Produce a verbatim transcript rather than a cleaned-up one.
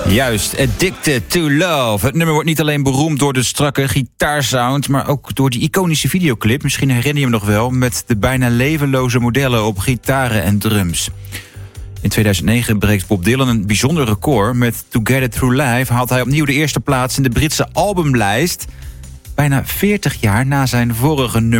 Juist, Addicted to Love. Het nummer wordt niet alleen beroemd door de strakke gitaarsound, maar ook door die iconische videoclip. Misschien herinner je hem nog wel, met de bijna levenloze modellen op gitaren en drums. In tweeduizend negen breekt Bob Dylan een bijzonder record. Met To Get It Through Life haalt hij opnieuw de eerste plaats in de Britse albumlijst. Bijna veertig jaar na zijn vorige nummer.